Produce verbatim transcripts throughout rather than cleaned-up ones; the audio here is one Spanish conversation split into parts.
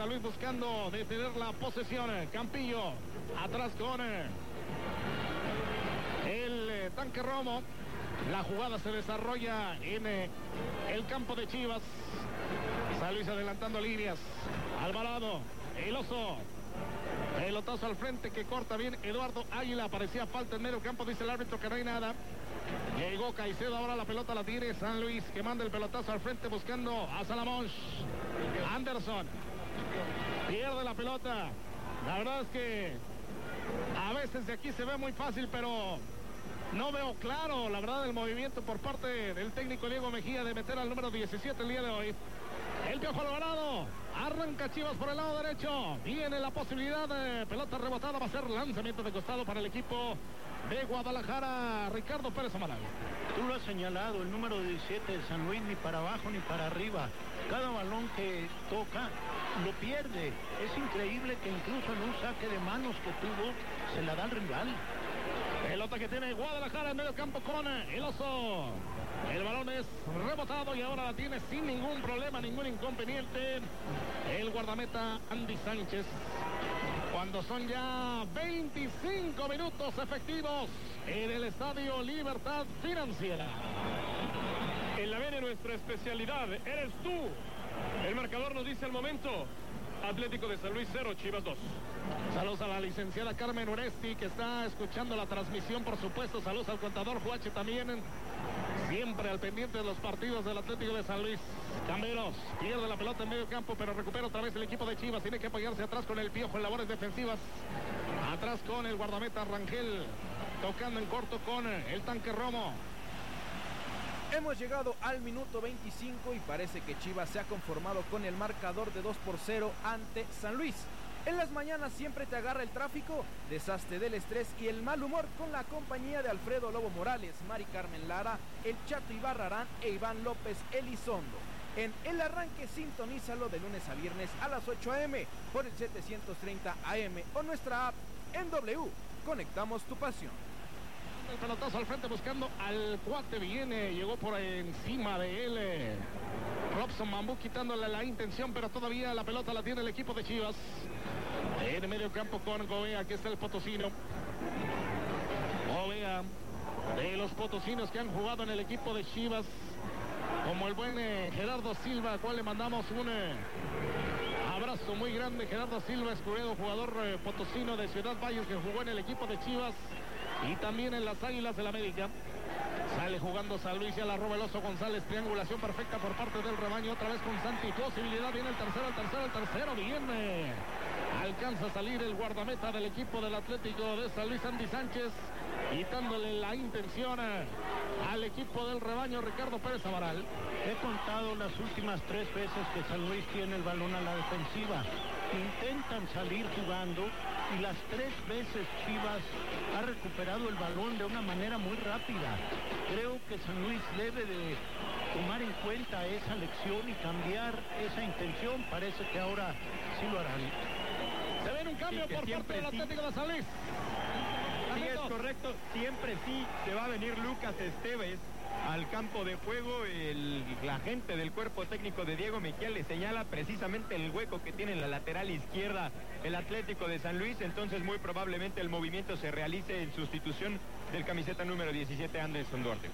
San Luis buscando detener la posesión. Campillo, atrás con el eh, Tanque Romo. La jugada se desarrolla en eh, el campo de Chivas. San Luis adelantando líneas. Alvarado, el oso. Pelotazo al frente que corta bien Eduardo Águila. Parecía falta en medio campo, dice el árbitro que no hay nada. Llegó Caicedo, ahora la pelota la tiene San Luis, que manda el pelotazo al frente buscando a Salamonch. Anderson pierde la pelota. La verdad es que a veces de aquí se ve muy fácil, pero no veo claro, la verdad, el movimiento por parte del técnico Diego Mejía de meter al número diecisiete el día de hoy. El Piojo Alvarado, arranca Chivas por el lado derecho. Viene la posibilidad de pelota rebotada, va a ser lanzamiento de costado para el equipo de Guadalajara. Ricardo Pérez Amaral. Tú lo has señalado, el número diecisiete de San Luis ni para abajo ni para arriba. Cada balón que toca lo pierde. Es increíble que incluso en un saque de manos que tuvo se la da al rival. Pelota que tiene Guadalajara en medio campo con el oso. El balón es rebotado y ahora la tiene sin ningún problema, ningún inconveniente el guardameta Andy Sánchez. Cuando son ya veinticinco minutos efectivos en el Estadio Libertad Financiera. En la viene nuestra especialidad, eres tú. El marcador nos dice al momento: Atlético de San Luis cero, Chivas dos. Saludos a la licenciada Carmen Uresti, que está escuchando la transmisión, por supuesto. Saludos al contador Juache también, siempre al pendiente de los partidos del Atlético de San Luis. Camberos pierde la pelota en medio campo, pero recupera otra vez el equipo de Chivas. Tiene que apoyarse atrás con el Piojo en labores defensivas. Atrás con el guardameta Rangel, tocando en corto con el Tanque Romo. Hemos llegado al minuto veinticinco y parece que Chivas se ha conformado con el marcador de dos por cero ante San Luis. En las mañanas siempre te agarra el tráfico, deshazte del estrés y el mal humor con la compañía de Alfredo Lobo Morales, Mari Carmen Lara, el Chato Ibarrarán e Iván López Elizondo. En El Arranque sintonízalo de lunes a viernes a las ocho a eme por el setecientos treinta A M o nuestra app en W. Conectamos tu pasión. El pelotazo al frente buscando al cuate, viene, llegó por encima de él eh, Robson Bambú, quitándole la intención, pero todavía la pelota la tiene el equipo de Chivas. En medio campo con Gobea, aquí está el potosino. Gobea, de los potosinos que han jugado en el equipo de Chivas, como el buen eh, Gerardo Silva, al cual le mandamos un eh, abrazo muy grande. Gerardo Silva Escudero, jugador eh, potosino de Ciudad Valles, que jugó en el equipo de Chivas y también en las Águilas del América. Sale jugando San Luis, ya la roba el oso González. Triangulación perfecta por parte del rebaño. Otra vez con Santi. Posibilidad. Viene el tercero, el tercero, el tercero. Viene. Alcanza a salir el guardameta del equipo del Atlético de San Luis, Andy Sánchez, quitándole la intención al equipo del rebaño, Ricardo Pérez Amaral. He contado las últimas tres veces que San Luis tiene el balón a la defensiva. Intentan salir jugando y las tres veces Chivas ha recuperado el balón de una manera muy rápida. Creo que San Luis debe de tomar en cuenta esa lección y cambiar esa intención. Parece que ahora sí lo harán. Se ve un cambio sí, por parte del Atlético sí. de San Luis. Sí, es correcto. Siempre sí se va a venir Lucas Esteves al campo de juego. El, la gente del cuerpo técnico de Diego Mejía le señala precisamente el hueco que tiene en la lateral izquierda el Atlético de San Luis. Entonces muy probablemente el movimiento se realice en sustitución del camiseta número diecisiete, Anderson Duarte.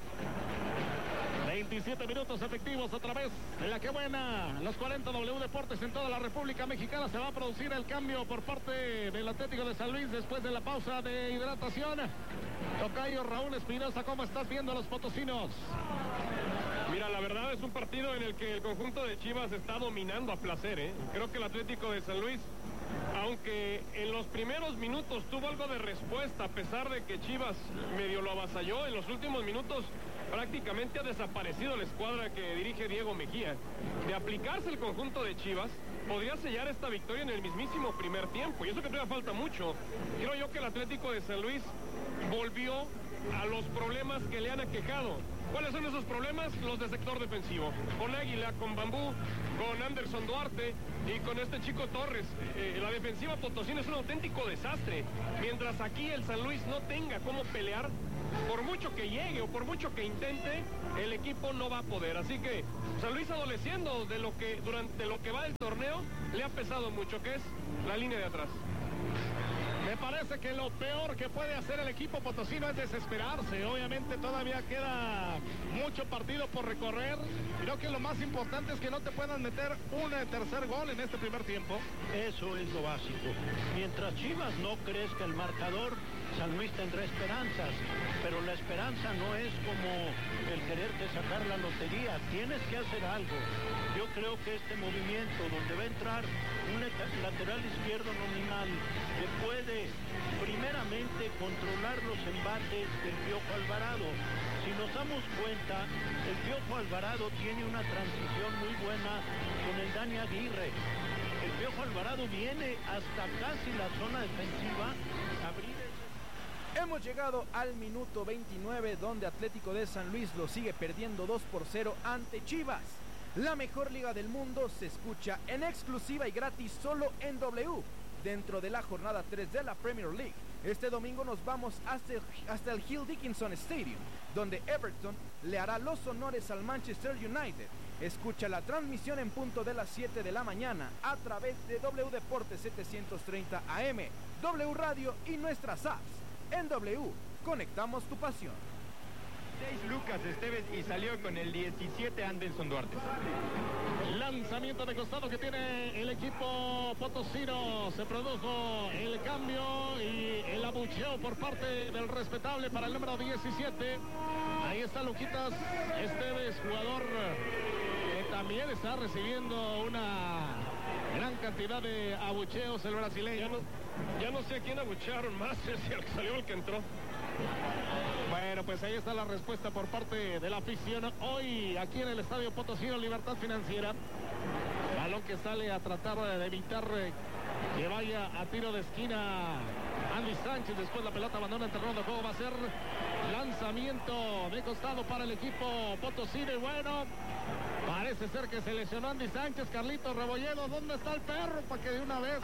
veintisiete minutos efectivos a través de la que buena. Los cuarenta W Deportes en toda la República Mexicana. Se va a producir el cambio por parte del Atlético de San Luis después de la pausa de hidratación. Tocayo Raúl Espinosa, ¿cómo estás viendo a los potosinos? Mira, la verdad es un partido en el que el conjunto de Chivas está dominando a placer, ¿eh? Creo que el Atlético de San Luis, aunque en los primeros minutos tuvo algo de respuesta, a pesar de que Chivas medio lo avasalló, en los últimos minutos prácticamente ha desaparecido la escuadra que dirige Diego Mejía. De aplicarse el conjunto de Chivas, podría sellar esta victoria en el mismísimo primer tiempo, y eso que todavía falta mucho. Creo yo que el Atlético de San Luis volvió a los problemas que le han aquejado. ¿Cuáles son esos problemas? Los de sector defensivo. Con Águila, con Bambú, con Anderson Duarte y con este chico Torres. Eh, la defensiva potosina es un auténtico desastre. Mientras aquí el San Luis no tenga cómo pelear, por mucho que llegue o por mucho que intente, el equipo no va a poder. Así que San Luis adoleciendo de lo que durante lo que va el torneo le ha pesado mucho, que es la línea de atrás. Me parece que lo peor que puede hacer el equipo potosino es desesperarse. Obviamente todavía queda mucho partido por recorrer. Creo que lo más importante es que no te puedan meter un tercer gol en este primer tiempo. Eso es lo básico. Mientras Chivas no crezca el marcador, San Luis tendrá esperanzas, pero la esperanza no es como el quererte sacar la lotería. Tienes que hacer algo. Yo creo que este movimiento donde va a entrar un lateral izquierdo nominal que puede primeramente controlar los embates del Piojo Alvarado. Si nos damos cuenta, el Piojo Alvarado tiene una transición muy buena con el Dani Aguirre. El Piojo Alvarado viene hasta casi la zona defensiva a abrir el... Hemos llegado al minuto veintinueve, donde Atlético de San Luis lo sigue perdiendo dos por cero ante Chivas. La mejor liga del mundo se escucha en exclusiva y gratis solo en W, dentro de la jornada tres de la Premier League. Este domingo nos vamos hasta el, hasta el Hill Dickinson Stadium, donde Everton le hará los honores al Manchester United. Escucha la transmisión en punto de las siete de la mañana a través de W Deportes setecientos treinta A M, W Radio y nuestras apps. En W, conectamos tu pasión. seis Lucas Esteves y salió con el diecisiete Anderson Duarte. Lanzamiento de costado que tiene el equipo potosino. Se produjo el cambio y el abucheo por parte del respetable para el número diecisiete. Ahí está Luquitas Esteves, jugador que también está recibiendo una gran cantidad de abucheos, el brasileño. Ya no, ya no sé a quién abuchearon más, si el que salió o el que entró. Bueno, pues ahí está la respuesta por parte de la afición. Hoy aquí en el Estadio Potosino Libertad Financiera. Balón que sale a tratar de evitar que vaya a tiro de esquina Andy Sánchez. Después la pelota abandona el terreno de juego. Va a ser lanzamiento de costado para el equipo potosino. Y bueno, parece ser que se lesionó Andy Sánchez. Carlitos Rebolledo, ¿dónde está el perro? Para que de una vez...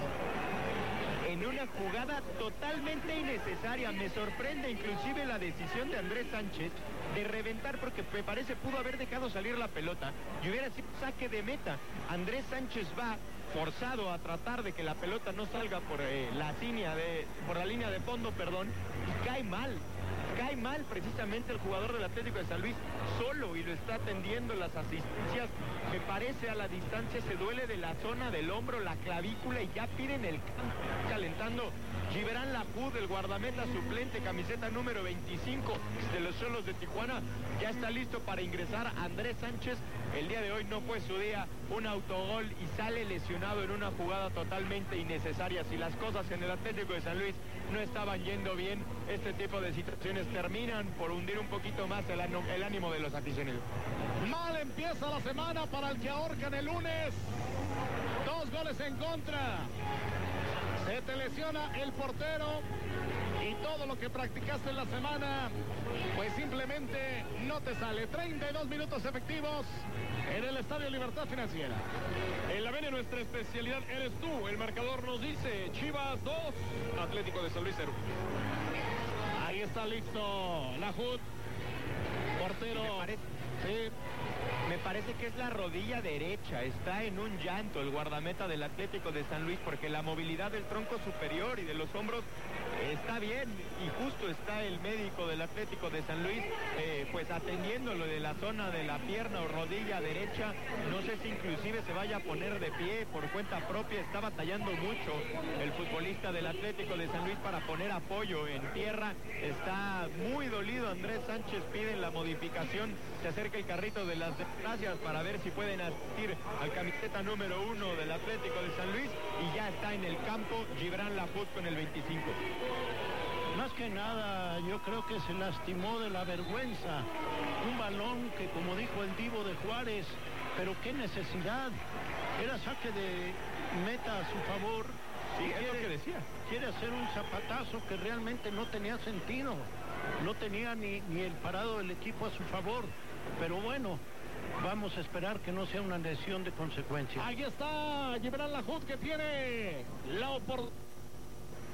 En una jugada totalmente innecesaria. Me sorprende inclusive la decisión de Andrés Sánchez de reventar, porque me parece pudo haber dejado salir la pelota y hubiera sido saque de meta. Andrés Sánchez va forzado a tratar de que la pelota no salga por eh, la línea de por la línea de fondo, perdón, y cae mal. Cae mal precisamente el jugador del Atlético de San Luis solo y lo está atendiendo las asistencias. Me parece a la distancia se duele de la zona del hombro, la clavícula y ya piden el campo. Calentando Gibran Lahoud, el guardameta suplente, camiseta número veinticinco de los Xolos de Tijuana. Ya está listo para ingresar Andrés Sánchez. El día de hoy no fue su día, un autogol y sale lesionado en una jugada totalmente innecesaria. Si las cosas en el Atlético de San Luis no estaban yendo bien, este tipo de situaciones terminan por hundir un poquito más el, el ánimo de los aficionados. Mal empieza la semana para el que ahorcan el lunes. Dos goles en contra. Se te lesiona el portero y todo lo que practicaste en la semana, pues simplemente no te sale. treinta y dos minutos efectivos en el Estadio Libertad Financiera. En la Vene nuestra especialidad eres tú. El marcador nos dice Chivas dos, Atlético de San Luis cero. Ahí está listo Lahoud, portero. Me parece, sí. me parece que es la rodilla derecha. Está en un llanto el guardameta del Atlético de San Luis, porque la movilidad del tronco superior y de los hombros está bien, y justo está el médico del Atlético de San Luis eh, pues atendiéndolo de la zona de la pierna o rodilla derecha. No sé si inclusive se vaya a poner de pie por cuenta propia. Está batallando mucho el futbolista del Atlético de San Luis para poner apoyo en tierra. Está muy dolido Andrés Sánchez, piden la modificación. Se acerca el carrito de las desgracias para ver si pueden asistir al camiseta número uno del Atlético de San Luis, y ya está en el campo Gibran Lahoud con el veinticinco. Más que nada, yo creo que se lastimó de la vergüenza. Un balón que, como dijo el Divo de Juárez, pero qué necesidad. Era saque de meta a su favor. Sí, es lo que decía. Quiere hacer un zapatazo que realmente no tenía sentido. No tenía ni, ni el parado del equipo a su favor. Pero bueno, vamos a esperar que no sea una lesión de consecuencia. Ahí está Gibran Lahoud, que tiene la oportunidad.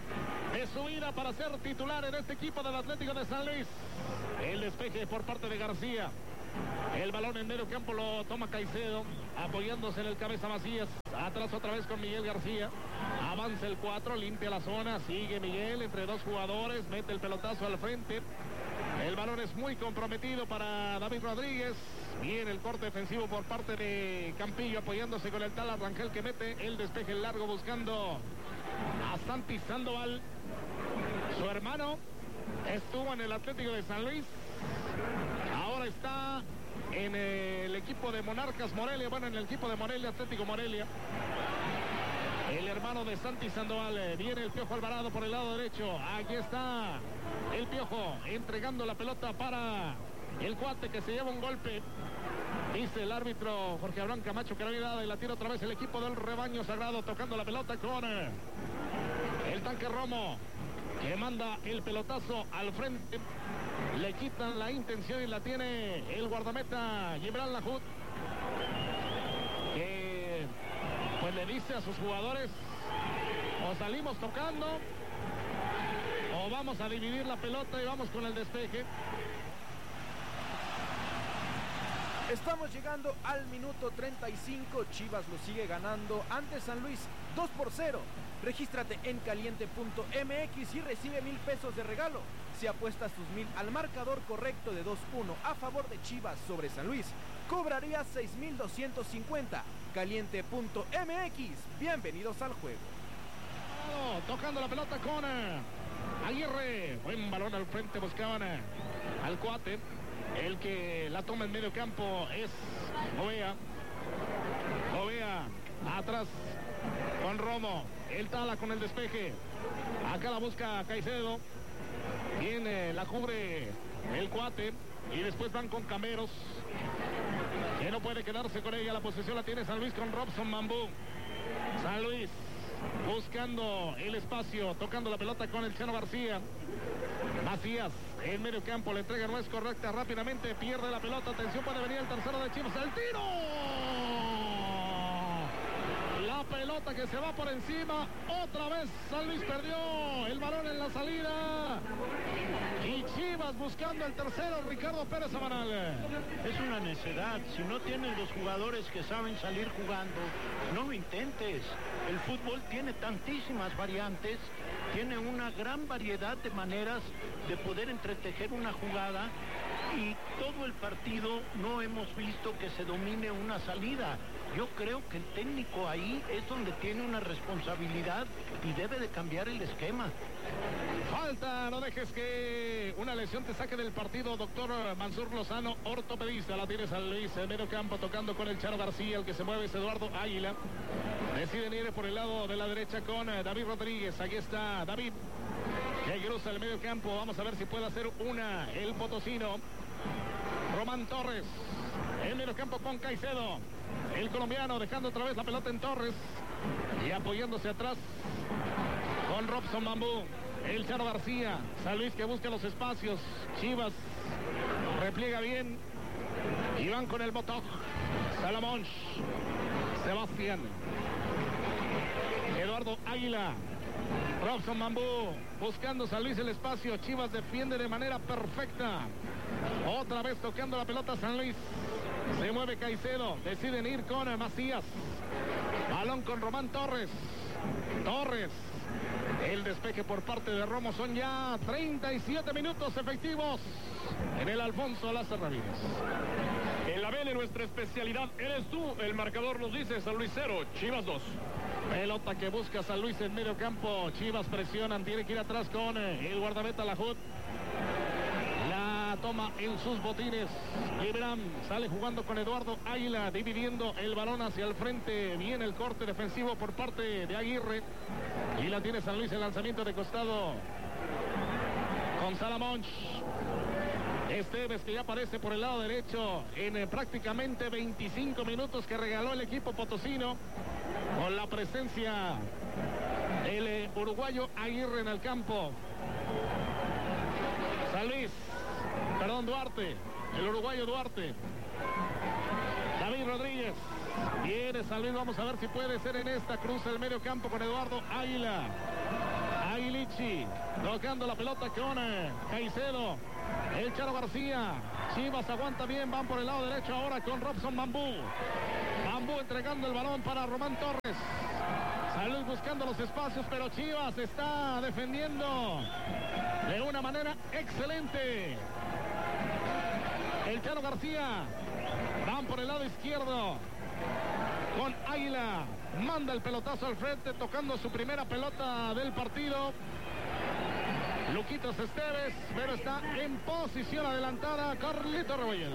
de su vida para ser titular en este equipo del Atlético de San Luis. El despeje por parte de García. El balón en medio campo lo toma Caicedo, apoyándose en el cabeza Macías. Atrás otra vez con Miguel García. Avanza el cuatro, limpia la zona. Sigue Miguel entre dos jugadores. Mete el pelotazo al frente. El balón es muy comprometido para David Rodríguez. Viene el corte defensivo por parte de Campillo, apoyándose con el tal Arrangel, que mete el despeje largo buscando a Santi Sandoval. Su hermano estuvo en el Atlético de San Luis. Ahora está en el equipo de Monarcas Morelia. Bueno, en el equipo de Morelia, Atlético Morelia. El hermano de Santi Sandoval. Viene el Piojo Alvarado por el lado derecho. Aquí está el Piojo entregando la pelota para el cuate que se lleva un golpe. Dice el árbitro Jorge Abraham Camacho que no había dado, y la tira otra vez el equipo del Rebaño Sagrado, tocando la pelota con el Tanque Romo, que manda el pelotazo al frente. Le quitan la intención y la tiene el guardameta Gibran Lahoud, que pues le dice a sus jugadores: o salimos tocando o vamos a dividir la pelota y vamos con el despeje. Estamos llegando al minuto treinta y cinco. Chivas lo sigue ganando ante San Luis dos por cero. Regístrate en caliente punto m x y recibe mil pesos de regalo si apuestas tus mil al marcador correcto de dos uno a favor de Chivas sobre San Luis. Cobraría seis mil doscientos cincuenta. caliente punto m x. Bienvenidos al juego. Oh, tocando la pelota con Aguirre. Buen balón al frente, buscaban al cuate. El que la toma en medio campo es Gobea. Gobea atrás con Romo. El Tala con el despeje. Acá la busca Caicedo. Viene, la cubre el cuate. Y después van con Cameros, que no puede quedarse con ella. La posesión la tiene San Luis con Robson Mambú. San Luis buscando el espacio, tocando la pelota con el Chano García. Macías en medio campo, la entrega no es correcta, rápidamente pierde la pelota. Atención, puede venir el tercero de Chivas. ¡El tiro! La pelota que se va por encima. Otra vez San Luis perdió el balón en la salida. Y Chivas buscando el tercero, Ricardo Pérez Amanal. Es una necedad. Si no tienes los jugadores que saben salir jugando, no lo intentes. El fútbol tiene tantísimas variantes, tiene una gran variedad de maneras de poder entretejer una jugada, y todo el partido no hemos visto que se domine una salida. Yo creo que el técnico ahí es donde tiene una responsabilidad y debe de cambiar el esquema. Falta, no dejes que una lesión te saque del partido. Doctor Mansur Lozano, ortopedista. La tiene San Luis en medio campo, tocando con el Charo García. El que se mueve es Eduardo Águila. Deciden ir por el lado de la derecha con David Rodríguez. Aquí está David, que cruza el medio campo. Vamos a ver si puede hacer una el potosino. Román Torres en medio campo con Caicedo. El colombiano dejando otra vez la pelota en Torres y apoyándose atrás con Robson Mambú. El Charo García. San Luis que busca los espacios. Chivas repliega bien y van con el Botoj. Salomón, Sebastián, Eduardo Águila, Robson Mambú buscando San Luis el espacio. Chivas defiende de manera perfecta. Otra vez tocando la pelota San Luis. Se mueve Caicedo. Deciden ir con Macías. Balón con Román Torres. Torres. El despeje por parte de Romo. Son ya treinta y siete minutos efectivos en el Alfonso Lázaro Ramírez. En la B de nuestra especialidad eres tú. El marcador nos dice San Luis cero, Chivas dos. Pelota que busca San Luis en medio campo. Chivas presionan. Tiene que ir atrás con el guardameta Lahoud. La toma en sus botines. Gibran sale jugando con Eduardo Águila, dividiendo el balón hacia el frente. Viene el corte defensivo por parte de Aguirre. Y la tiene San Luis, el lanzamiento de costado con Salomón. Esteves, que ya aparece por el lado derecho en eh, prácticamente veinticinco minutos que regaló el equipo potosino, con la presencia del eh, uruguayo Aguirre en el campo. San Luis, perdón, Duarte, el uruguayo Duarte. David Rodríguez. Viene San Luis, vamos a ver si puede ser en esta. Cruza el medio campo con Eduardo Águila. Aguilita. Richie tocando la pelota con eh, Caicedo. El Charo García. Chivas aguanta bien, van por el lado derecho ahora con Robson Bambú. Bambú entregando el balón para Román Torres. San Luis buscando los espacios, pero Chivas está defendiendo de una manera excelente. El Charo García. Van por el lado izquierdo con Águila. Manda el pelotazo al frente, tocando su primera pelota del partido. Luquitas Esteves, pero está en posición adelantada Carlito Rebolledo.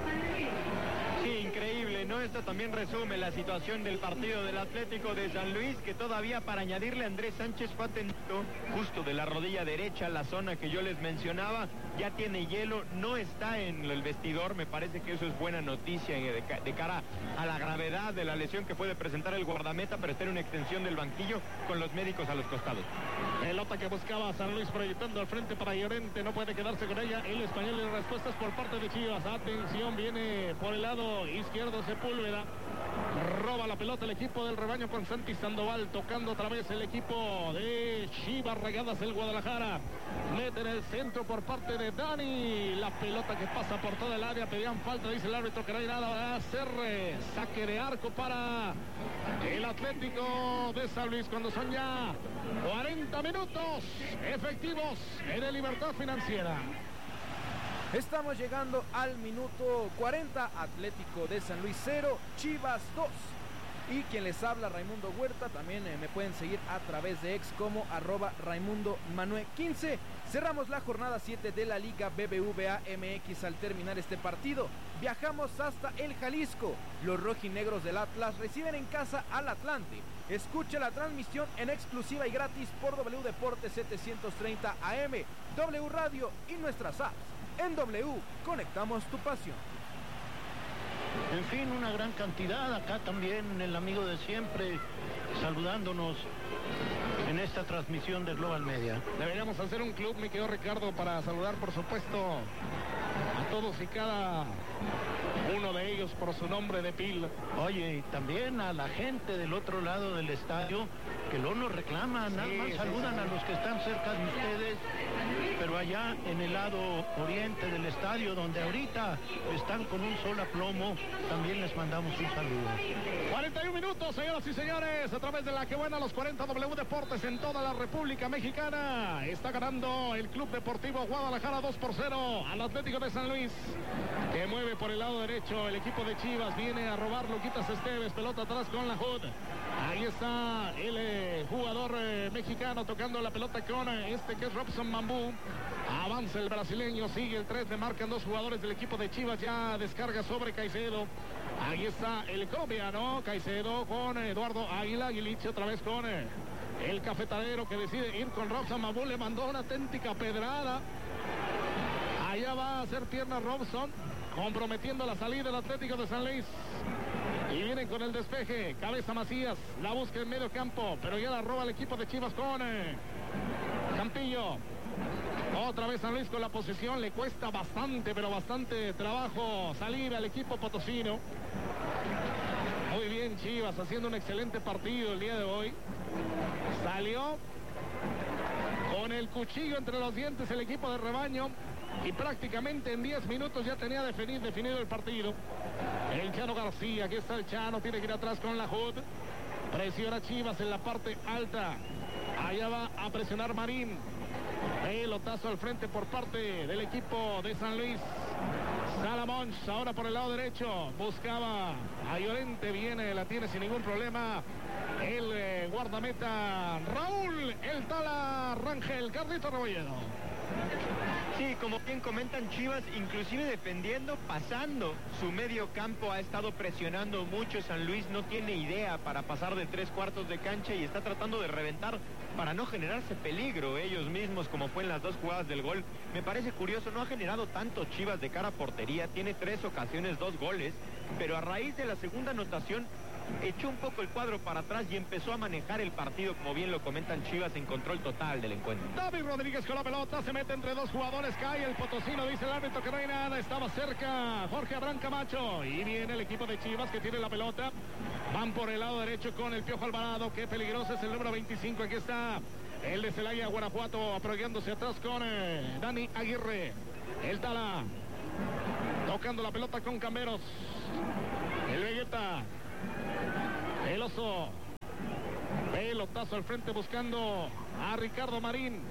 Sí, increíble, ¿no? Esto también resume la situación del partido del Atlético de San Luis, que todavía para añadirle Andrés Sánchez fue atendido justo de la rodilla derecha, la zona que yo les mencionaba, ya tiene hielo, no está en el vestidor, me parece que eso es buena noticia de, de cara a la gravedad de la lesión que puede presentar el guardameta, pero está en una extensión del banquillo con los médicos a los costados. Pelota que buscaba San Luis proyectando al frente para Llorente, no puede quedarse con ella el español y respuestas por parte de Chivas. Atención, viene por el lado izquierdo Sepúlveda, roba la pelota el equipo del rebaño con Santi Sandoval, tocando otra vez el equipo de Chivas Rayadas del Guadalajara, mete en el centro por parte de Dani, la pelota que pasa por toda el área, pedían falta, dice el árbitro que no hay nada, va a hacer saque de arco para el Atlético de San Luis cuando son ya cuarenta minutos efectivos en el Libertad Financiera. Estamos llegando al minuto cuarenta, Atlético de San Luis cero, Chivas dos. Y quien les habla, Raimundo Huerta, también eh, me pueden seguir a través de ex como arroba Raimundo Manuel quince. Cerramos la jornada siete de la Liga B B V A M X al terminar este partido. Viajamos hasta el Jalisco. Los rojinegros del Atlas reciben en casa al Atlante. Escucha la transmisión en exclusiva y gratis por W Deportes setecientos treinta A M, W Radio y nuestras apps. En W, conectamos tu pasión. En fin, una gran cantidad. Acá también el amigo de siempre saludándonos en esta transmisión de Global Media. Deberíamos hacer un club, mi querido Ricardo, para saludar, por supuesto, a todos y cada uno de ellos por su nombre de pila. Oye, y también a la gente del otro lado del estadio, que luego nos reclaman, nada más sí, saludan sí, sí. a los que están cerca de ustedes, pero allá en el lado oriente del estadio, donde ahorita están con un solo aplomo, también les mandamos un saludo. cuarenta y un minutos, señoras y señores, a través de la que buena los cuarenta W Deportes en toda la República Mexicana. Está ganando el Club Deportivo Guadalajara dos por cero al Atlético de San Luis, que mueve por el lado derecho el equipo de Chivas. Viene a robar Luquitas Esteves, pelota atrás con la Hood. Ahí está el eh, jugador eh, mexicano tocando la pelota con eh, este que es Robson Bambú. Avanza el brasileño, sigue el tres, le marcan dos jugadores del equipo de Chivas, ya descarga sobre Caicedo. Ahí está el colombiano Caicedo con Eduardo Águila, Aguiliche otra vez con eh, el cafetalero que decide ir con Robson Bambú, le mandó una auténtica pedrada. Allá va a hacer pierna Robson, comprometiendo la salida del Atlético de San Luis. Y vienen con el despeje, cabeza Macías, la busca en medio campo, pero ya la roba el equipo de Chivas con eh, Campillo. Otra vez San Luis con la posesión, le cuesta bastante, pero bastante trabajo salir al equipo potosino. Muy bien Chivas, haciendo un excelente partido el día de hoy. Salió con el cuchillo entre los dientes el equipo de rebaño. Y prácticamente en diez minutos ya tenía definido, definido el partido. El Chano García, aquí está el Chano, tiene que ir atrás con la Hood. Presiona Chivas en la parte alta. Allá va a presionar Marín. Pelotazo al frente por parte del equipo de San Luis. Salamón, ahora por el lado derecho. Buscaba a Llorente, viene, la tiene sin ningún problema. El eh, guardameta Raúl, el Tala Rangel, Carlito Rebolledo. Sí, como bien comentan, Chivas, inclusive defendiendo, pasando su medio campo, ha estado presionando mucho. San Luis no tiene idea para pasar de tres cuartos de cancha y está tratando de reventar para no generarse peligro ellos mismos, como fue en las dos jugadas del gol. Me parece curioso, no ha generado tanto Chivas de cara a portería, tiene tres ocasiones, dos goles, pero a raíz de la segunda anotación echó un poco el cuadro para atrás y empezó a manejar el partido, como bien lo comentan Chivas, en control total del encuentro. David Rodríguez con la pelota, se mete entre dos jugadores, cae el potosino, dice el árbitro que no hay nada, estaba cerca Jorge Abraham Camacho, y viene el equipo de Chivas que tiene la pelota, van por el lado derecho con el Piojo Alvarado, qué peligroso es el número veinticinco, aquí está el de Celaya, Guanajuato, apoyándose atrás con eh, Dani Aguirre. El Tala, tocando la pelota con Camberos. El Vegeta, el Oso, pelotazo al frente buscando a Ricardo Marín.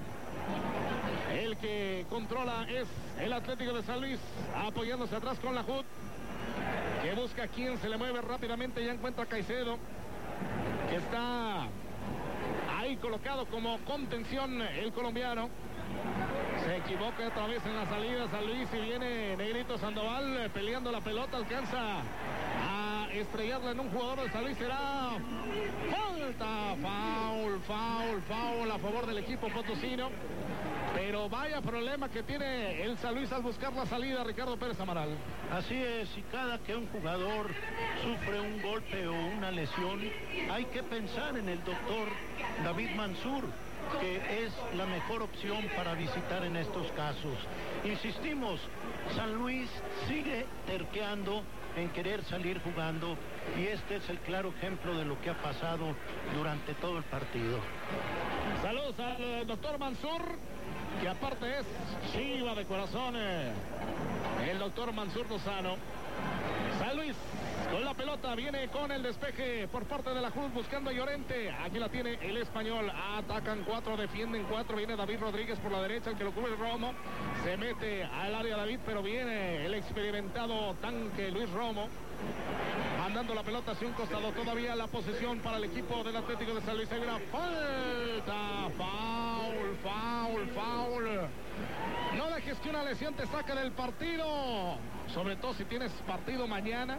El que controla es el Atlético de San Luis, apoyándose atrás con la J U D, que busca a quien se le mueve rápidamente. Ya encuentra a Caicedo, que está ahí colocado como contención el colombiano. Se equivoca otra vez en la salida San Luis y viene Negrito Sandoval eh, peleando la pelota, alcanza a estrellarla en un jugador de San Luis. Será falta, foul, foul, foul a favor del equipo potosino. Pero vaya problema que tiene el San Luis al buscar la salida, Ricardo Pérez Amaral. Así es, y cada que un jugador sufre un golpe o una lesión, hay que pensar en el doctor David Mansur, que es la mejor opción para visitar en estos casos. Insistimos, San Luis sigue terqueando en querer salir jugando, y este es el claro ejemplo de lo que ha pasado durante todo el partido. Saludos al eh, doctor Mansur, que aparte es chiva de corazón, eh, el doctor Mansur Lozano. San Luis con la pelota, viene con el despeje por parte de la J U D buscando a Llorente. Aquí la tiene el Español. Atacan cuatro, defienden cuatro. Viene David Rodríguez por la derecha, el que lo cubre Romo. Se mete al área David, pero viene el experimentado tanque Luis Romo, mandando la pelota hacia un costado. Todavía la posesión para el equipo del Atlético de San Luis. Hay una falta, foul, foul, foul. No dejes que una lesión te saque del partido, sobre todo si tienes partido mañana.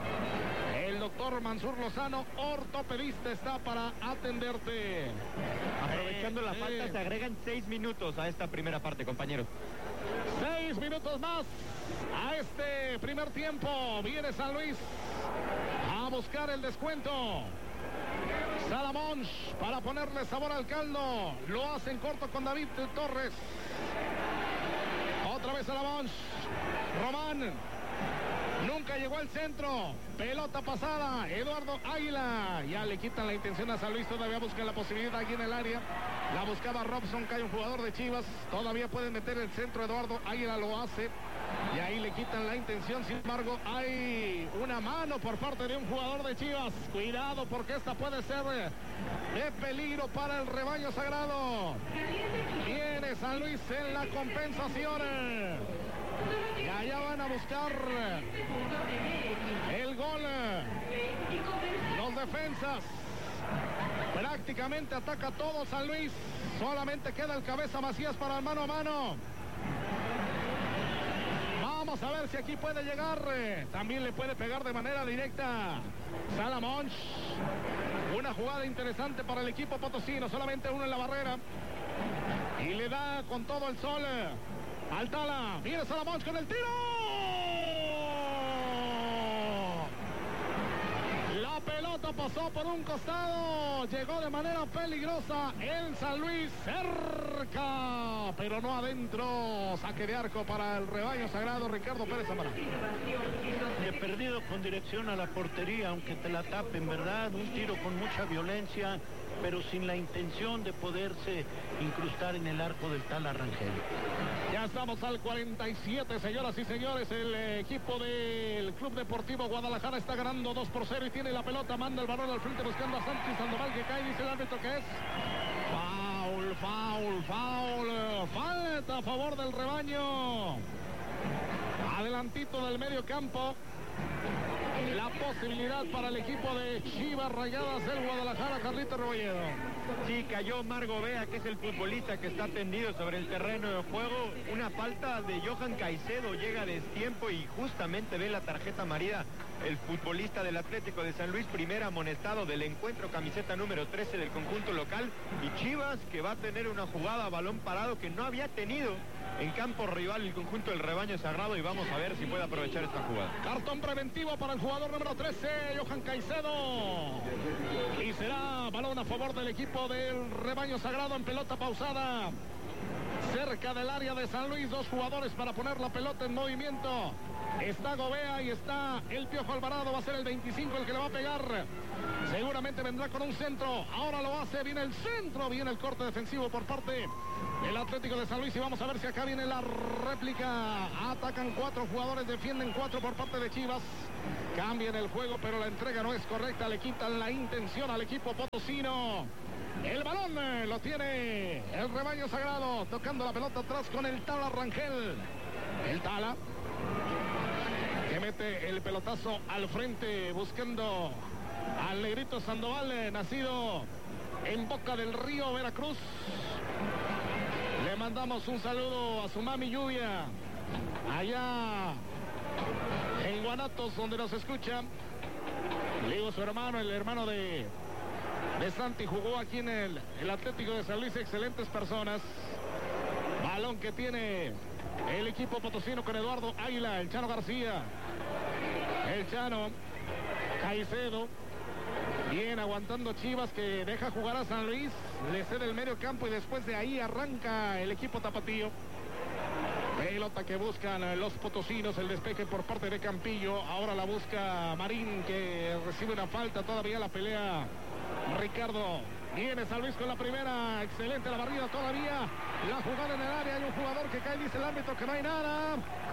El doctor Mansur Lozano, ortopedista, está para atenderte. Aprovechando eh, la falta, eh. se agregan seis minutos a esta primera parte, compañeros. Seis minutos más a este primer tiempo. Viene San Luis a buscar el descuento. Salamón para ponerle sabor al caldo. Lo hacen corto con David Torres. Otra vez Salamón. Román. Nunca llegó al centro. Pelota pasada. Eduardo Águila. Ya le quitan la intención a San Luis. Todavía buscan la posibilidad aquí en el área. La buscaba Robson, cae un jugador de Chivas. Todavía pueden meter el centro. Eduardo Águila lo hace. Y ahí le quitan la intención. Sin embargo, hay una mano por parte de un jugador de Chivas. Cuidado, porque esta puede ser de peligro para el rebaño sagrado. Viene San Luis en la compensación. Y allá van a buscar el gol. Los defensas. Prácticamente ataca todo San Luis. Solamente queda el cabeza Macías para el mano a mano. Vamos a ver si aquí puede llegar. También le puede pegar de manera directa Salamón. Una jugada interesante para el equipo potosino. Solamente uno en la barrera. Y le da con todo el sol al Tala. Viene Salamón con el tiro. La pelota pasó por un costado. Llegó de manera peligrosa el San Luis, cerca, pero no adentro. Saque de arco para el rebaño sagrado, Ricardo Pérez Amaral. De perdido con dirección a la portería, aunque te la tapen, ¿verdad? Un tiro con mucha violencia, pero sin la intención de poderse incrustar en el arco del Tala Rangel. Ya estamos al cuarenta y siete, señoras y señores. El equipo del Club Deportivo Guadalajara está ganando dos por cero y tiene la pelota. Manda el balón al frente buscando a Sánchez Sandoval, que cae. Dice el árbitro que es foul, foul, foul. Falta a favor del rebaño. Adelantito del medio campo. La posibilidad para el equipo de Chivas Rayadas del Guadalajara, Carlito Rebolledo. Sí, cayó Margo Vea, que es el futbolista que está tendido sobre el terreno de juego. Una falta de Johan Caicedo, llega a destiempo y justamente ve la tarjeta amarilla el futbolista del Atlético de San Luis, primer amonestado del encuentro, camiseta número trece del conjunto local. Y Chivas, que va a tener una jugada a balón parado que no había tenido en campo rival el conjunto del rebaño sagrado, y vamos a ver si puede aprovechar esta jugada. Cartón preventivo para el jugador número trece, Johan Caicedo. Y será balón a favor del equipo del rebaño sagrado en pelota pausada. Cerca del área de San Luis, dos jugadores para poner la pelota en movimiento. Está Gobea y está el Piojo Alvarado. Va a ser el veinticinco el que le va a pegar. Seguramente vendrá con un centro. Ahora lo hace. Viene el centro. Viene el corte defensivo por parte del Atlético de San Luis. Y vamos a ver si acá viene la réplica. Atacan cuatro jugadores. Defienden cuatro por parte de Chivas. Cambian el juego, pero la entrega no es correcta. Le quitan la intención al equipo potosino. El balón eh, lo tiene el rebaño sagrado. Tocando la pelota atrás con el Tala Rangel. El Tala que mete el pelotazo al frente buscando al Negrito Sandoval, eh, nacido en Boca del Río, Veracruz. Le mandamos un saludo a su mami Lluvia allá en Guanatos, donde nos escucha. Le digo su hermano, el hermano de, de Santi, jugó aquí en el, el Atlético de San Luis. Excelentes personas. Balón que tiene el equipo potosino con Eduardo Águila, el Chano García. El Chano, Caicedo. Bien aguantando Chivas, que deja jugar a San Luis. Le cede el medio campo y después de ahí arranca el equipo tapatío. Pelota que buscan los potosinos, el despeje por parte de Campillo. Ahora la busca Marín, que recibe una falta. Todavía la pelea Ricardo. Viene San Luis con la primera. Excelente la barrida todavía. La jugada en el área. Hay un jugador que cae, dice el árbitro que no hay nada.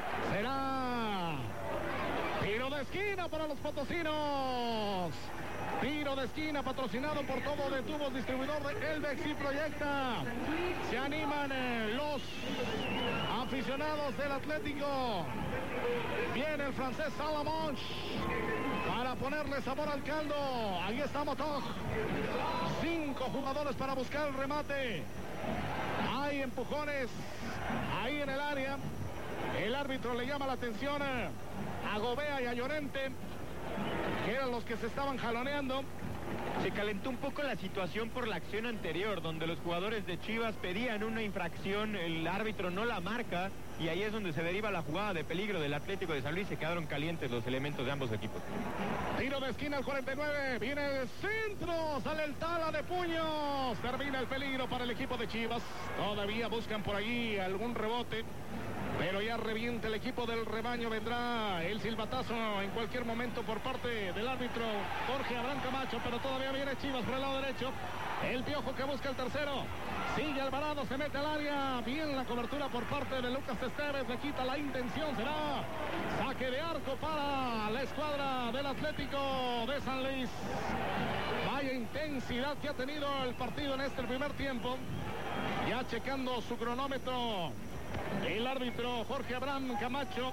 Será tiro de esquina para los potosinos. Tiro de esquina patrocinado por todo de tubos, distribuidor de Elvex y Proyecta. Se animan eh, los aficionados del Atlético. Viene el francés Salamanche para ponerle sabor al caldo. Ahí está Motog. Cinco jugadores para buscar el remate. Hay empujones ahí en el área. El árbitro le llama la atención a Gobea y a Llorente, que eran los que se estaban jaloneando. Se calentó un poco la situación por la acción anterior, donde los jugadores de Chivas pedían una infracción, el árbitro no la marca, y ahí es donde se deriva la jugada de peligro del Atlético de San Luis. Se quedaron calientes los elementos de ambos equipos. Tiro de esquina al cuarenta y nueve, viene el centro, sale el Tala de puños, termina el peligro para el equipo de Chivas. Todavía buscan por allí algún rebote, pero ya revienta el equipo del rebaño. Vendrá el silbatazo en cualquier momento por parte del árbitro Jorge Abraham Camacho, pero todavía viene Chivas por el lado derecho. El Piojo que busca el tercero. Sigue Alvarado, se mete al área. Bien la cobertura por parte de Lucas Esteves. Le quita la intención. Será saque de arco para la escuadra del Atlético de San Luis. Vaya intensidad que ha tenido el partido en este primer tiempo. Ya checando su cronómetro el árbitro Jorge Abraham Camacho.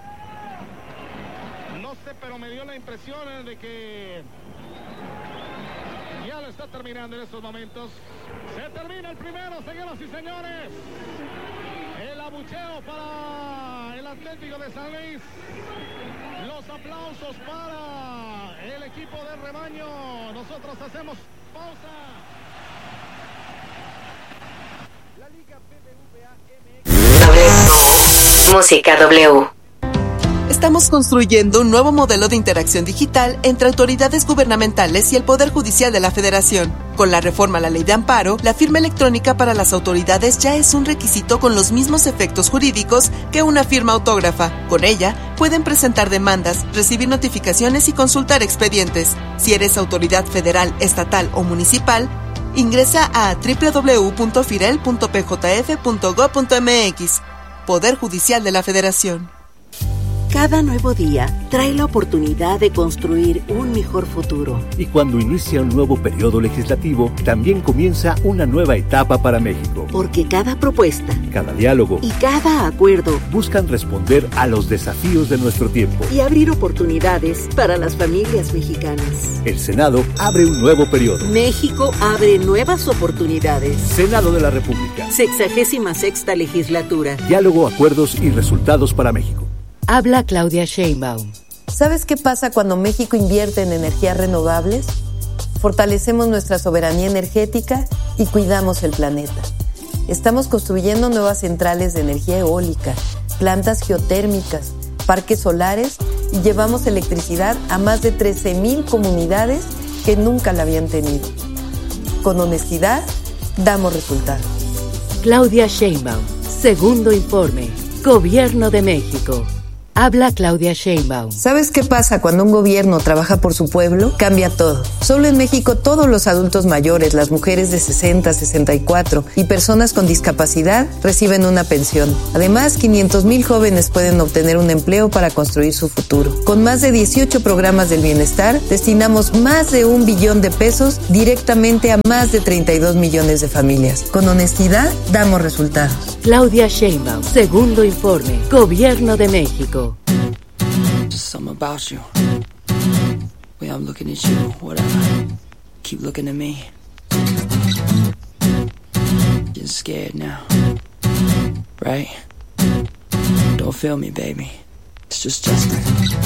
No sé, pero me dio la impresión de que ya lo está terminando en estos momentos. Se termina el primero, señoras y señores. El abucheo para el Atlético de San Luis. Los aplausos para el equipo del rebaño. Nosotros hacemos pausa. La Liga B B V A M X. Música W. Estamos construyendo un nuevo modelo de interacción digital entre autoridades gubernamentales y el Poder Judicial de la Federación. Con la reforma a la Ley de Amparo, la firma electrónica para las autoridades ya es un requisito con los mismos efectos jurídicos que una firma autógrafa. Con ella, pueden presentar demandas, recibir notificaciones y consultar expedientes. Si eres autoridad federal, estatal o municipal, ingresa a doble u doble u doble u punto firel punto p j f punto gob punto m x. Poder Judicial de la Federación. Cada nuevo día trae la oportunidad de construir un mejor futuro. Y cuando inicia un nuevo periodo legislativo, también comienza una nueva etapa para México. Porque cada propuesta, cada diálogo y cada acuerdo buscan responder a los desafíos de nuestro tiempo y abrir oportunidades para las familias mexicanas. El Senado abre un nuevo periodo. México abre nuevas oportunidades. Senado de la República. Sexagésima sexta legislatura. Diálogo, acuerdos y resultados para México. Habla Claudia Sheinbaum. ¿Sabes qué pasa cuando México invierte en energías renovables? Fortalecemos nuestra soberanía energética y cuidamos el planeta. Estamos construyendo nuevas centrales de energía eólica, plantas geotérmicas, parques solares y llevamos electricidad a más de trece mil comunidades que nunca la habían tenido. Con honestidad, damos resultados. Claudia Sheinbaum, segundo informe. Gobierno de México. Habla Claudia Sheinbaum. ¿Sabes qué pasa cuando un gobierno trabaja por su pueblo? Cambia todo. Solo en México todos los adultos mayores, las mujeres de sesenta, sesenta y cuatro y personas con discapacidad reciben una pensión. Además, quinientos mil jóvenes pueden obtener un empleo para construir su futuro. Con más de dieciocho programas del bienestar, destinamos más de un billón de pesos directamente a más de treinta y dos millones de familias. Con honestidad, damos resultados. Claudia Sheinbaum, segundo informe, Gobierno de México. Just something about you. Way I'm looking at you, whatever. Keep looking at me. Getting scared now. Right? Don't feel me, baby. It's just Justin.